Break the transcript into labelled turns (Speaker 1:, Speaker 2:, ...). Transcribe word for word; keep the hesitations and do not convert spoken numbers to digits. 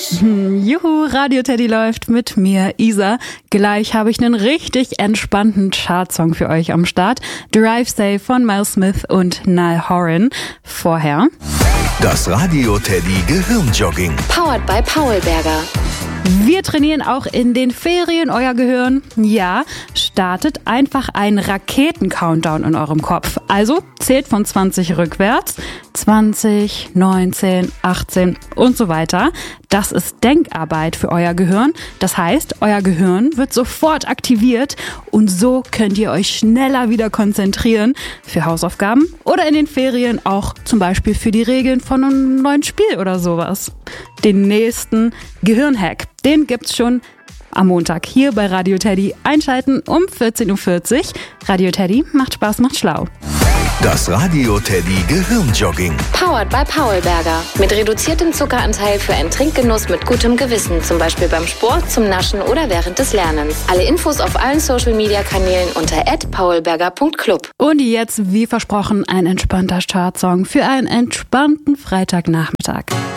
Speaker 1: los.
Speaker 2: Juhu, Radio Teddy läuft mit mir, Isa. Gleich habe ich einen richtig entspannten Chartsong für euch am Start. Drive Safe von Miles Smith und Niall Horan. Vorher
Speaker 1: das Radio Teddy Gehirnjogging.
Speaker 3: Powered by Paulberger.
Speaker 2: Wir trainieren auch in den Ferien euer Gehirn. Ja, startet einfach einen Raketen-Countdown in eurem Kopf. Also zählt von zwanzig rückwärts. zwanzig, neunzehn, achtzehn und so weiter. Das ist Denkarbeit für euer Gehirn. Das heißt, euer Gehirn wird sofort aktiviert und so könnt ihr euch schneller wieder konzentrieren für Hausaufgaben oder in den Ferien auch zum Beispiel für die Regeln von einem neuen Spiel oder sowas. Den nächsten Gehirnhack, den gibt's schon am Montag hier bei Radio Teddy. Einschalten um vierzehn Uhr vierzig. Radio Teddy macht Spaß, macht schlau.
Speaker 1: Das Radio Teddy Gehirnjogging.
Speaker 3: Powered by Paulberger. Mit reduziertem Zuckeranteil für einen Trinkgenuss mit gutem Gewissen. Zum Beispiel beim Sport, zum Naschen oder während des Lernens. Alle Infos auf allen Social-Media-Kanälen unter at paulberger punkt club.
Speaker 2: Und jetzt, wie versprochen, ein entspannter Startsong für einen entspannten Freitagnachmittag.